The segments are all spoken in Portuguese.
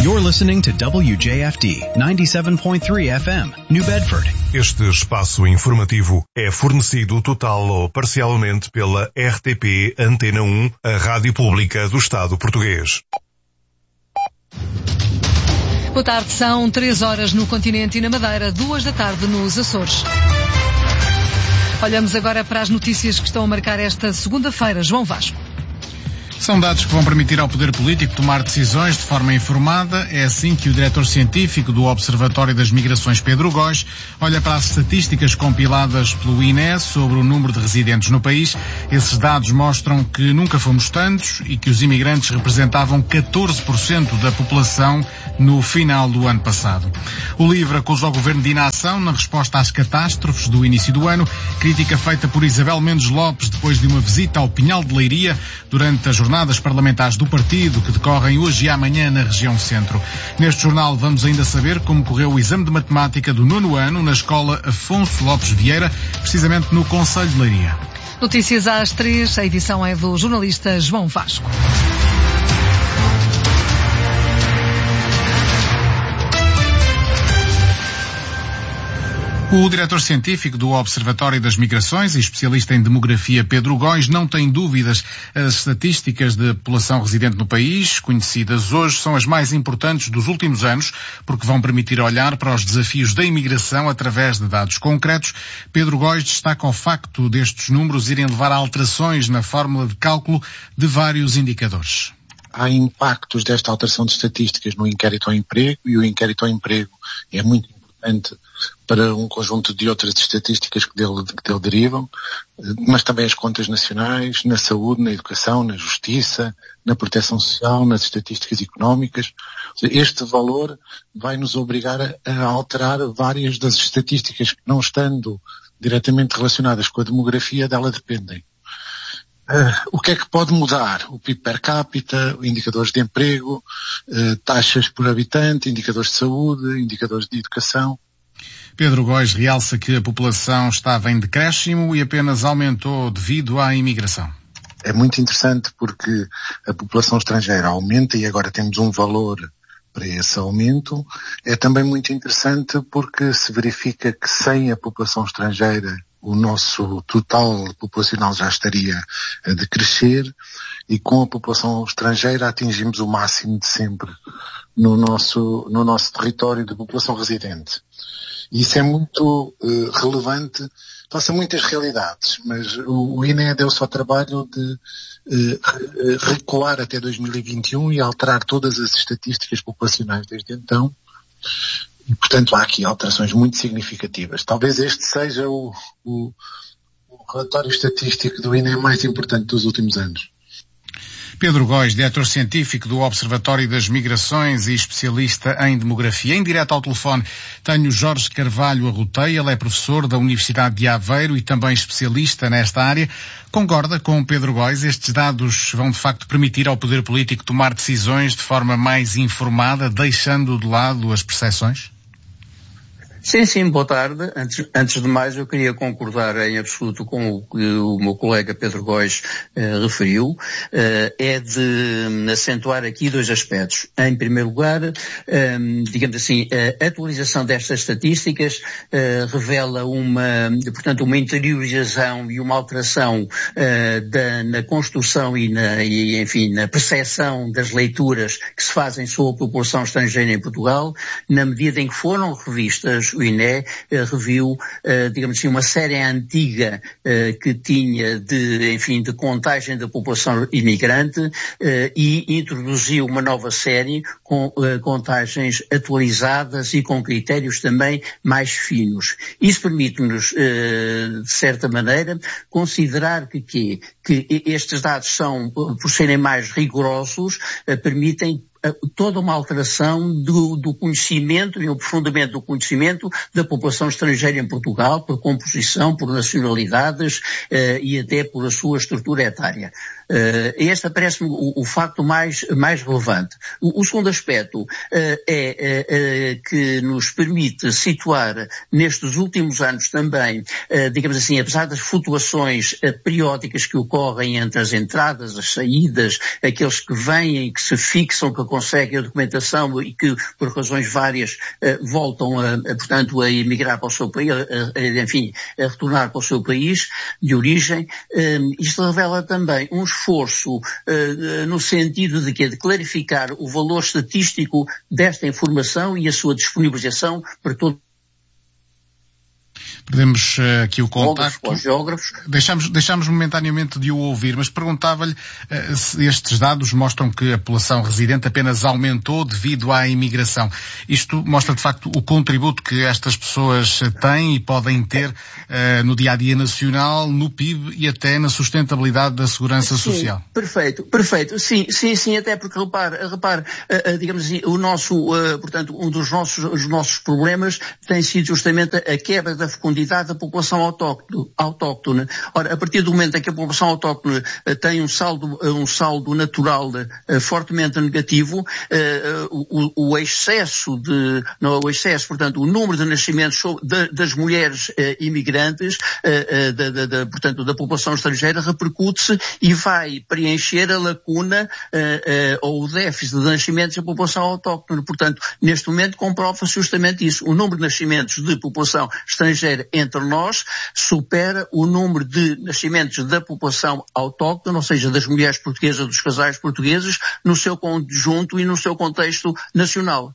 You're listening to WJFD 97.3 FM, New Bedford. Este espaço informativo é fornecido total ou parcialmente pela RTP Antena 1, a rádio pública do Estado português. Boa tarde, são 3 horas no continente e na Madeira, 2 da tarde nos Açores. Olhamos agora para as notícias que estão a marcar esta segunda-feira. João Vasco. São dados que vão permitir ao poder político tomar decisões de forma informada. É assim que o diretor científico do Observatório das Migrações, Pedro Góis, olha para as estatísticas compiladas pelo INE sobre o número de residentes no país. Esses dados mostram que nunca fomos tantos e que os imigrantes representavam 14% da população no final do ano passado. O LIVRE acusa o governo de inação na resposta às catástrofes do início do ano, crítica feita por Isabel Mendes Lopes depois de uma visita ao Pinhal de Leiria durante a jornadas parlamentares do partido que decorrem hoje e amanhã na região centro. Neste jornal vamos ainda saber como correu o exame de matemática do 9º ano na escola Afonso Lopes Vieira, precisamente no concelho de Leiria. Notícias às 3, a edição é do jornalista João Vasco. O diretor científico do Observatório das Migrações e especialista em demografia, Pedro Góis, não tem dúvidas. As estatísticas de população residente no país, conhecidas hoje, são as mais importantes dos últimos anos, porque vão permitir olhar para os desafios da imigração através de dados concretos. Pedro Góis destaca o facto destes números irem levar a alterações na fórmula de cálculo de vários indicadores. Há impactos desta alteração de estatísticas no inquérito ao emprego, e o inquérito ao emprego é muito importante para um conjunto de outras estatísticas que dele derivam, mas também as contas nacionais, na saúde, na educação, na justiça, na proteção social, nas estatísticas económicas. Este valor vai nos obrigar a alterar várias das estatísticas que, não estando diretamente relacionadas com a demografia, dela dependem. O que é que pode mudar? O PIB per capita, indicadores de emprego, taxas por habitante, indicadores de saúde, indicadores de educação. Pedro Góis realça que a população estava em decréscimo e apenas aumentou devido à imigração. É muito interessante porque a população estrangeira aumenta e agora temos um valor para esse aumento. É também muito interessante porque se verifica que sem a população estrangeira o nosso total populacional já estaria a decrescer, e com a população estrangeira atingimos o máximo de sempre no nosso território de população residente. E isso é muito relevante, passa muitas realidades, mas o INE deu-se ao trabalho de recuar até 2021 e alterar todas as estatísticas populacionais desde então. E, portanto, há aqui alterações muito significativas. Talvez este seja o relatório estatístico do INE mais importante dos últimos anos. Pedro Góis, diretor científico do Observatório das Migrações e especialista em demografia. Em direto ao telefone tenho Jorge Carvalho Arroteia, ele é professor da Universidade de Aveiro e também especialista nesta área. Concorda com Pedro Góis? Estes dados vão de facto permitir ao poder político tomar decisões de forma mais informada, deixando de lado as percepções? Sim, boa tarde. Antes de mais, eu queria concordar em absoluto com o que o meu colega Pedro Góis referiu. É de acentuar aqui 2 aspectos. Em primeiro lugar, digamos assim, a atualização destas estatísticas revela uma interiorização e uma alteração na construção e na percepção das leituras que se fazem sobre a população estrangeira em Portugal, na medida em que foram revistas. O INE reviu, digamos assim, uma série antiga que tinha de contagem da população imigrante e introduziu uma nova série com contagens atualizadas e com critérios também mais finos. Isso permite-nos, de certa maneira, considerar que estes dados são, por serem mais rigorosos, permitem toda uma alteração do conhecimento e um aprofundamento do conhecimento da população estrangeira em Portugal, por composição, por nacionalidades e até por a sua estrutura etária. Este parece-me o facto mais relevante. O segundo aspecto é que nos permite situar nestes últimos anos também, digamos assim, apesar das flutuações periódicas que ocorrem entre as entradas, as saídas, aqueles que vêm, que se fixam, que conseguem a documentação e que, por razões várias, voltam, portanto, a emigrar para o seu país, a retornar para o seu país de origem. Isto revela também um esforço no sentido de clarificar o valor estatístico desta informação e a sua disponibilização para todo. Perdemos aqui o contacto. Aos geógrafos. Deixamos momentaneamente de o ouvir, mas perguntava-lhe se estes dados mostram que a população residente apenas aumentou devido à imigração. Isto mostra, de facto, o contributo que estas pessoas têm e podem ter no dia-a-dia nacional, no PIB e até na sustentabilidade da segurança social. Perfeito. Sim, até porque, repare, digamos assim, portanto, um dos nossos problemas tem sido justamente a quebra da fecundidade da população autóctone. Ora, a partir do momento em que a população autóctone tem um saldo natural fortemente negativo, o excesso, portanto, o número de nascimentos das mulheres imigrantes, portanto, da população estrangeira, repercute-se e vai preencher a lacuna ou o déficit de nascimentos da população autóctone. Portanto, neste momento comprova-se justamente isso. O número de nascimentos de população estrangeira entre nós supera o número de nascimentos da população autóctone, ou seja, das mulheres portuguesas, dos casais portugueses, no seu conjunto e no seu contexto nacional.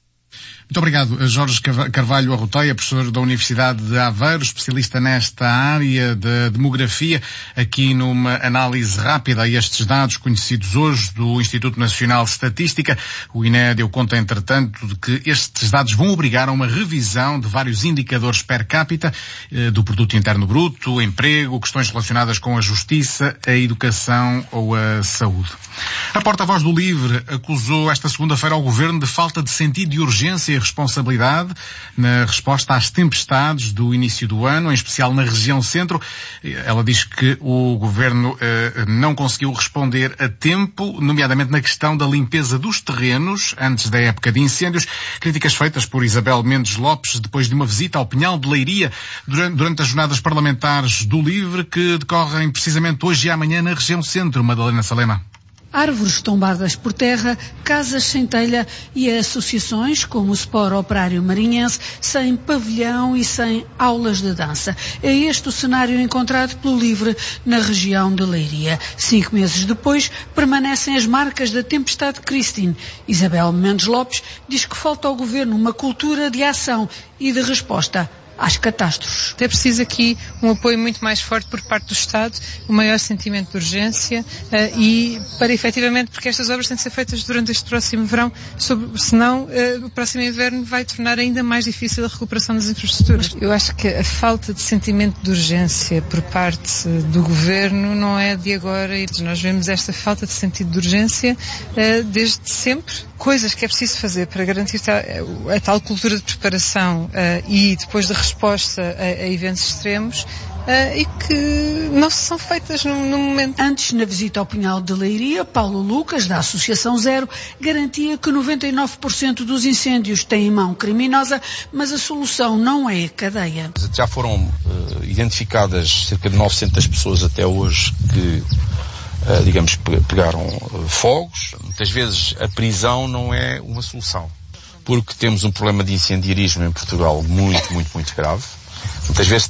Muito obrigado, Jorge Carvalho Arroteia, professor da Universidade de Aveiro, especialista nesta área de demografia, aqui numa análise rápida a estes dados conhecidos hoje do Instituto Nacional de Estatística. O INE deu conta, entretanto, de que estes dados vão obrigar a uma revisão de vários indicadores per capita, do Produto Interno Bruto, emprego, questões relacionadas com a justiça, a educação ou a saúde. A porta-voz do LIVRE acusou esta segunda-feira ao Governo de falta de sentido de urgência e responsabilidade na resposta às tempestades do início do ano, em especial na região centro. Ela diz que o Governo não conseguiu responder a tempo, nomeadamente na questão da limpeza dos terrenos antes da época de incêndios. Críticas feitas por Isabel Mendes Lopes depois de uma visita ao Pinhal de Leiria durante as jornadas parlamentares do LIVRE que decorrem precisamente hoje e amanhã na região centro. Madalena Salema. Árvores tombadas por terra, casas sem telha e associações como o Sport Operário Marinhense sem pavilhão e sem aulas de dança. É este o cenário encontrado pelo LIVRE na região de Leiria. 5 meses depois, permanecem as marcas da tempestade Christine. Isabel Mendes Lopes diz que falta ao Governo uma cultura de ação e de resposta às catástrofes. É preciso aqui um apoio muito mais forte por parte do Estado, um maior sentimento de urgência e para efetivamente, porque estas obras têm de ser feitas durante este próximo verão, senão o próximo inverno vai tornar ainda mais difícil a recuperação das infraestruturas. Eu acho que a falta de sentimento de urgência por parte do Governo não é de agora e nós vemos esta falta de sentido de urgência desde sempre. Coisas que é preciso fazer para garantir a tal cultura de preparação e depois de resposta a eventos extremos e que não são feitas no momento. Antes, na visita ao Pinhal de Leiria, Paulo Lucas, da Associação Zero, garantia que 99% dos incêndios têm mão criminosa, mas a solução não é a cadeia. Já foram identificadas cerca de 900 pessoas até hoje que pegaram fogos. Muitas vezes a prisão não é uma solução, porque temos um problema de incendiarismo em Portugal muito grave. Muitas vezes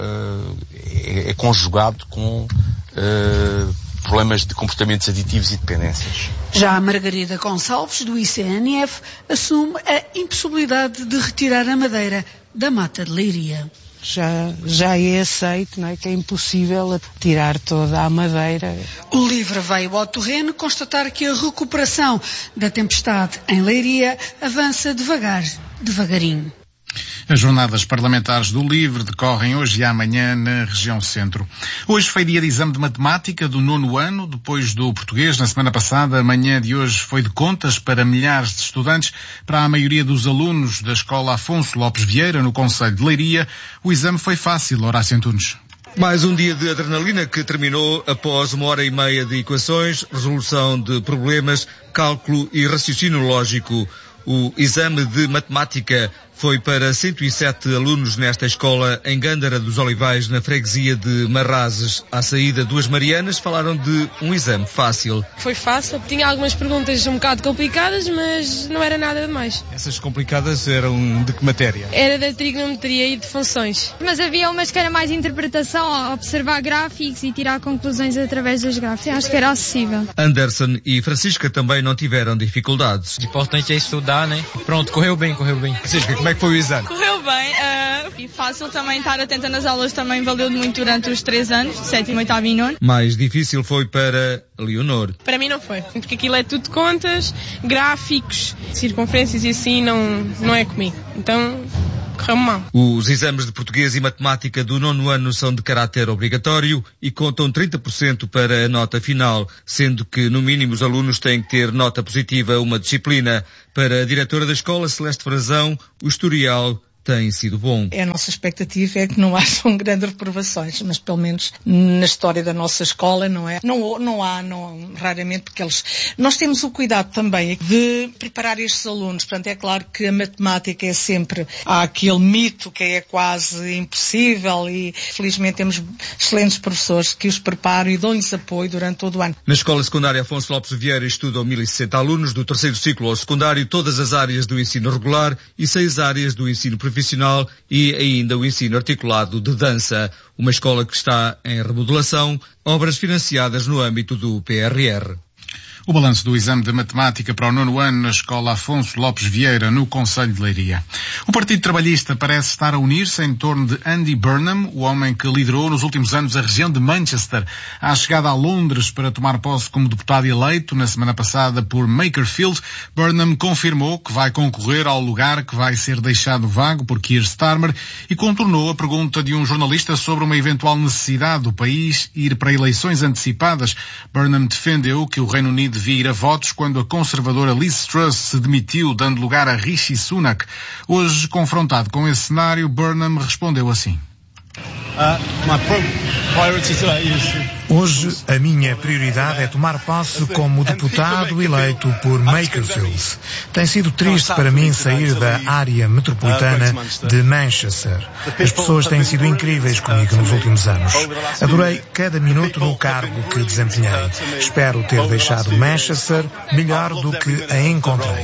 é conjugado com problemas de comportamentos aditivos e dependências. Já a Margarida Gonçalves, do ICNF, assume a impossibilidade de retirar a madeira da mata de Leiria. Já é aceito, não é, que é impossível tirar toda a madeira. O LIVRE veio ao terreno constatar que a recuperação da tempestade em Leiria avança devagarinho. As jornadas parlamentares do LIVRE decorrem hoje e amanhã na região centro. Hoje foi dia de exame de matemática do 9º ano, depois do português na semana passada. Amanhã de hoje foi de contas para milhares de estudantes. Para a maioria dos alunos da Escola Afonso Lopes Vieira, no concelho de Leiria, o exame foi fácil, Horácio Antunes. Mais um dia de adrenalina que terminou após 1h30 de equações, resolução de problemas, cálculo e raciocínio lógico. O exame de matemática foi para 107 alunos nesta escola em Gândara dos Olivais, na freguesia de Marrazes. À saída, duas Marianas falaram de um exame fácil. Foi fácil, tinha algumas perguntas um bocado complicadas, mas não era nada demais. Essas complicadas eram de que matéria? Era da trigonometria e de funções. Mas havia umas que era mais interpretação, observar gráficos e tirar conclusões através dos gráficos. Acho que era acessível. Anderson e Francisca também não tiveram dificuldades. O importante é estudar, né? Pronto, correu bem. Francisca, como é que foi o exame? Correu bem, e fácil também, estar atenta nas aulas também valeu muito durante os 3 anos, 7º, 8º e 9º. Mais difícil foi para Leonor. Para mim não foi, porque aquilo é tudo contas, gráficos, circunferências e assim não é comigo. Então, correu mal. Os exames de português e matemática do 9º ano são de caráter obrigatório e contam 30% para a nota final, sendo que no mínimo os alunos têm que ter nota positiva a uma disciplina. Para a diretora da escola, Celeste Frazão, o historial tem sido bom. A nossa expectativa é que não hajam grandes reprovações, mas pelo menos na história da nossa escola não é. Não há, raramente, porque nós temos o cuidado também de preparar estes alunos. Portanto, é claro que a matemática é sempre, há aquele mito que é quase impossível e felizmente temos excelentes professores que os preparam e dão-lhes apoio durante todo o ano. Na escola secundária Afonso Lopes Vieira estudam 1.060 alunos do 3º ciclo ao secundário, todas as áreas do ensino regular e 6 áreas do ensino profissional e ainda o ensino articulado de dança. Uma escola que está em remodelação, obras financiadas no âmbito do PRR. O balanço do exame de matemática para o 9º ano na escola Afonso Lopes Vieira, no concelho de Leiria. O Partido Trabalhista parece estar a unir-se em torno de Andy Burnham, o homem que liderou nos últimos anos a região de Manchester. À chegada a Londres para tomar posse como deputado eleito na semana passada por Makerfield, Burnham confirmou que vai concorrer ao lugar que vai ser deixado vago por Keir Starmer e contornou a pergunta de um jornalista sobre uma eventual necessidade do país ir para eleições antecipadas. Burnham defendeu que o Reino Unido devia ir a votos quando a conservadora Liz Truss se demitiu, dando lugar a Rishi Sunak. Hoje, confrontado com esse cenário, Burnham respondeu assim. Hoje, a minha prioridade é tomar posse como deputado eleito por Makerfield. Tem sido triste para mim sair da área metropolitana de Manchester. As pessoas têm sido incríveis comigo nos últimos anos. Adorei cada minuto do cargo que desempenhei. Espero ter deixado Manchester melhor do que a encontrei.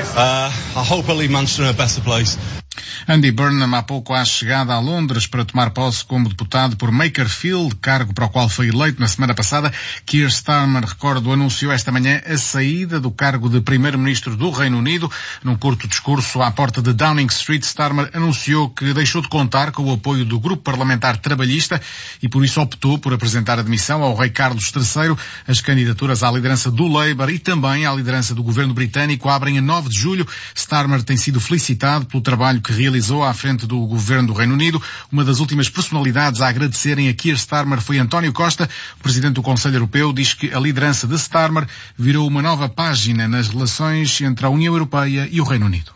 Andy Burnham, há pouco à chegada a Londres para tomar posse como deputado por Makerfield, cargo para o qual foi eleito na semana passada. Keir Starmer, recordo, anunciou esta manhã a saída do cargo de primeiro-ministro do Reino Unido. Num curto discurso à porta de Downing Street, Starmer anunciou que deixou de contar com o apoio do grupo parlamentar trabalhista e por isso optou por apresentar admissão ao rei Carlos III. As candidaturas à liderança do Labour e também à liderança do governo britânico abrem a 9 de julho. Starmer tem sido felicitado pelo trabalho que realizou à frente do governo do Reino Unido. Uma das últimas personalidades a agradecerem a Keir Starmer foi António Costa. O presidente do Conselho Europeu diz que a liderança de Starmer virou uma nova página nas relações entre a União Europeia e o Reino Unido.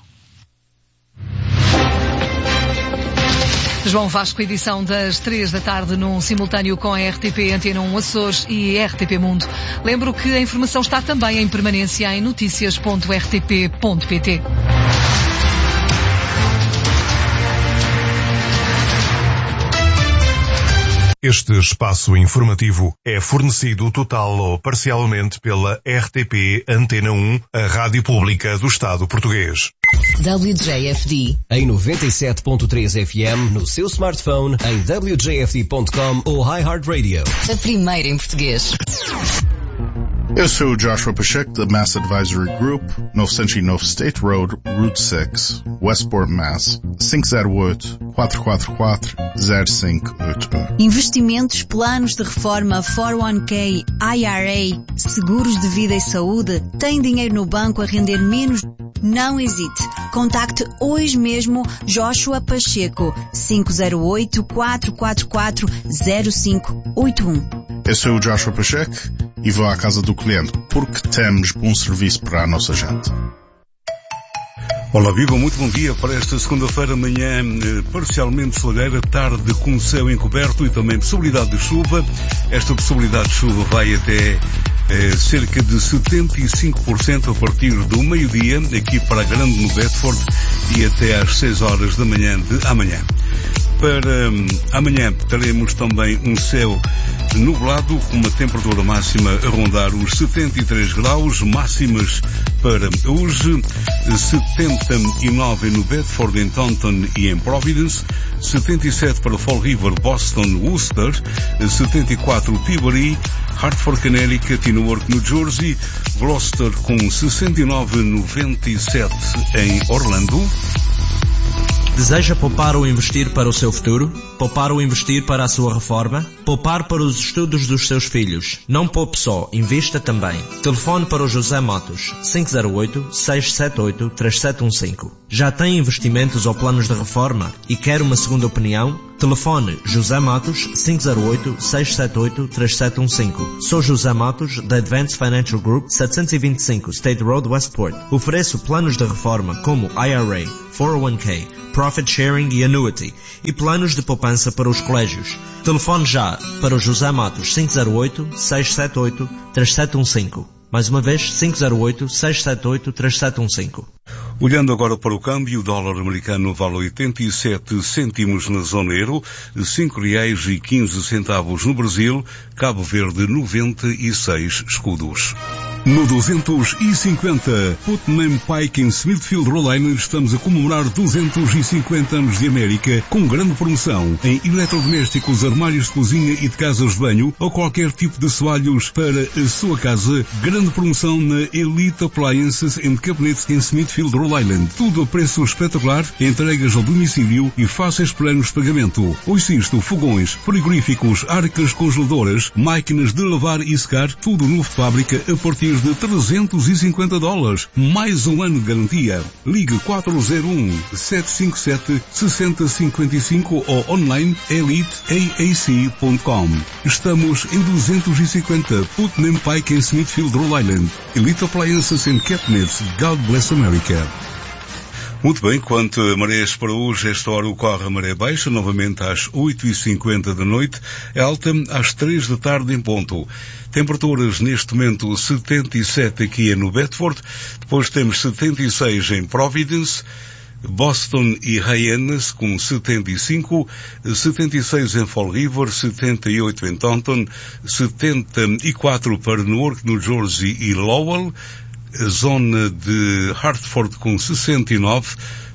João Vasco, edição das 3 da tarde, num simultâneo com a RTP Antena 1 Açores e RTP Mundo. Lembro que a informação está também em permanência em noticias.rtp.pt. Este espaço informativo é fornecido total ou parcialmente pela RTP Antena 1, a rádio pública do Estado português. WJFD em 97.3 FM no seu smartphone, em wjfd.com ou iHeartRadio. A primeira em português. Eu sou o Joshua Pacheco da Mass Advisory Group, 909 State Road, Route 6, Westport, Mass. 508-444-0581. Investimentos, planos de reforma, 401k, IRA, seguros de vida e saúde. Tem dinheiro no banco a render menos? Não hesite. Contacte hoje mesmo Joshua Pacheco, 508-444-0581. Eu sou o Joshua Pacheco e vou à casa do cliente porque temos bom serviço para a nossa gente. Olá, viva, muito bom dia para esta segunda-feira, manhã parcialmente soleira, tarde com céu encoberto e também possibilidade de chuva. Esta possibilidade de chuva vai até cerca de 75% a partir do meio-dia, aqui para a Grande no Bedford, e até às 6 horas da manhã de amanhã. Para amanhã teremos também um céu nublado, com uma temperatura máxima a rondar os 73 graus, máximas para hoje, 79 no Bedford, em Taunton e em Providence, 77 para Fall River, Boston, Worcester, 74 Peabody, Hartford, Connecticut e Newark, New Jersey, Gloucester com 69,97 em Orlando. Deseja poupar ou investir para o seu futuro? Poupar ou investir para a sua reforma? Poupar para os estudos dos seus filhos? Não poupe só, invista também. Telefone para o José Matos, 508-678-3715. Já tem investimentos ou planos de reforma e quer uma segunda opinião? Telefone José Matos, 508-678-3715. Sou José Matos, da Advanced Financial Group, 725 State Road, Westport. Ofereço planos de reforma como IRA, 401k, Profit Sharing e Annuity, e planos de poupança para os colégios. Telefone já para o José Matos, 508-678-3715. Mais uma vez, 508-678-3715. Olhando agora para o câmbio, o dólar americano vale 87 cêntimos na zona euro, R$5,15 no Brasil, Cabo Verde 96 escudos. No 250, Putnam Pike em Smithfield, Rhode Island, estamos a comemorar 250 anos de América com grande promoção em eletrodomésticos, armários de cozinha e de casas de banho ou qualquer tipo de assoalhos para a sua casa. Grande promoção na Elite Appliances and Cabinets em Smithfield, Rhode Island. Tudo a preço espetacular, entregas ao domicílio e fáceis planos de pagamento. Ouça isto, fogões, frigoríficos, arcas congeladoras, máquinas de lavar e secar, tudo novo de fábrica a partir de $350. Mais um ano de garantia. Ligue 401-757-6055 ou online eliteaac.com. Estamos em 250 Putnam Pike em Smithfield, Rhode Island. Elite Appliances and Cabinets. God bless America. Muito bem, quanto a marés para hoje, esta hora ocorre a maré baixa, novamente às 8h50 da noite, alta às 3 da tarde em ponto. Temperaturas neste momento 77 aqui no Bedford, depois temos 76 em Providence, Boston e Hyannis com 75, 76 em Fall River, 78 em Taunton, 74 para Newark, New Jersey e Lowell, a zona de Hartford com 69,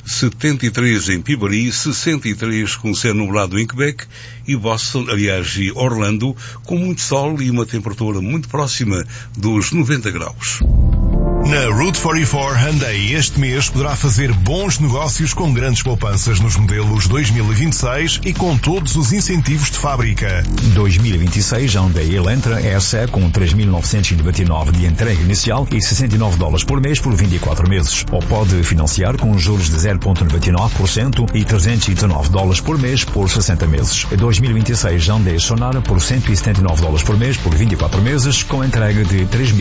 73 em Peabody, 63 com céu nublado em Quebec e Boston, aliás, e Orlando com muito sol e uma temperatura muito próxima dos 90 graus. Na Route 44 Hyundai este mês poderá fazer bons negócios com grandes poupanças nos modelos 2026 e com todos os incentivos de fábrica. 2026 Hyundai Elantra SE com 3.999 de entrega inicial e $69 por mês por 24 meses. Ou pode financiar com juros de 0,99% e $319 por mês por 60 meses. 2026 Hyundai Sonara por $179 por mês por 24 meses com entrega de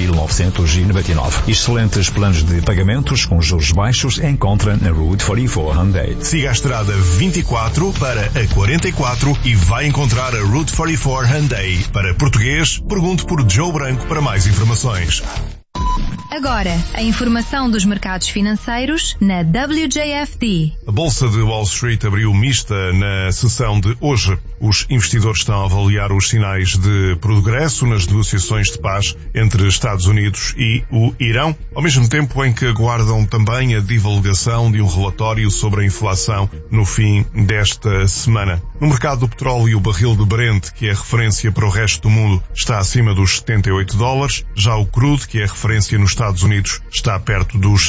3.999. Excelentes planos de pagamentos com juros baixos encontra na Route 44 Hyundai. Siga a estrada 24 para a 44 e vai encontrar a Route 44 Hyundai. Para português, pergunte por Joe Branco para mais informações. Agora, a informação dos mercados financeiros na WJFD. A Bolsa de Wall Street abriu mista na sessão de hoje. Os investidores estão a avaliar os sinais de progresso nas negociações de paz entre Estados Unidos e o Irão, ao mesmo tempo em que aguardam também a divulgação de um relatório sobre a inflação no fim desta semana. No mercado do petróleo, o barril de Brent, que é referência para o resto do mundo, está acima dos $78. Já o crude, que é referência nos Estados Unidos, está perto dos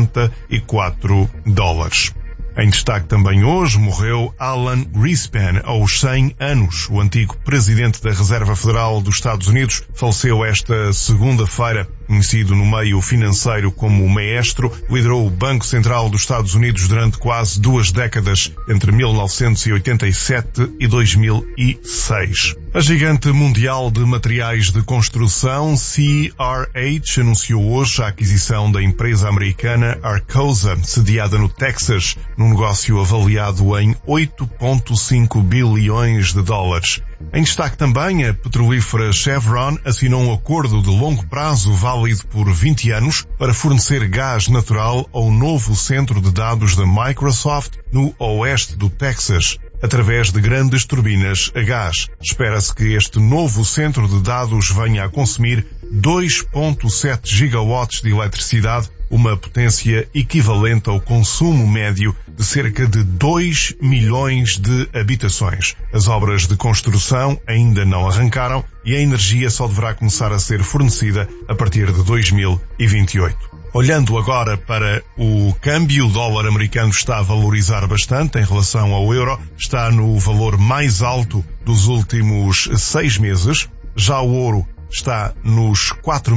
$74. Em destaque também hoje morreu Alan Greenspan, aos 100 anos. O antigo presidente da Reserva Federal dos Estados Unidos faleceu esta segunda-feira. Conhecido no meio financeiro como o maestro, liderou o Banco Central dos Estados Unidos durante quase 2 décadas, entre 1987 e 2006. A gigante mundial de materiais de construção, CRH, anunciou hoje a aquisição da empresa americana Arcosa, sediada no Texas, num negócio avaliado em 8,5 bilhões de dólares. Em destaque também, a petrolífera Chevron assinou um acordo de longo prazo válido por 20 anos para fornecer gás natural ao novo centro de dados da Microsoft no oeste do Texas, através de grandes turbinas a gás. Espera-se que este novo centro de dados venha a consumir 2,7 gigawatts de eletricidade, uma potência equivalente ao consumo médio de cerca de 2 milhões de habitações. As obras de construção ainda não arrancaram e a energia só deverá começar a ser fornecida a partir de 2028. Olhando agora para o câmbio, o dólar americano está a valorizar bastante em relação ao euro, está no valor mais alto dos últimos 6 meses. Já o ouro está nos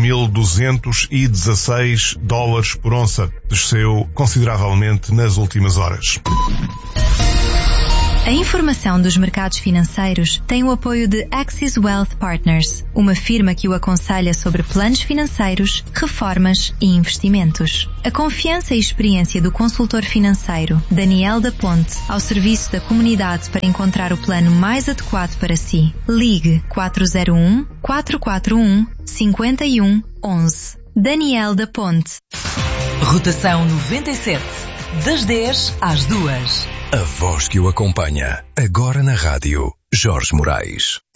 4.216 dólares por onça. Desceu consideravelmente nas últimas horas. A informação dos mercados financeiros tem o apoio de Axis Wealth Partners, uma firma que o aconselha sobre planos financeiros, reformas e investimentos. A confiança e experiência do consultor financeiro Daniel da Ponte ao serviço da comunidade para encontrar o plano mais adequado para si. Ligue 401-441-5111. Daniel da Ponte. Rotação 97. Das 10 às 2. A voz que o acompanha. Agora na rádio. Jorge Moraes.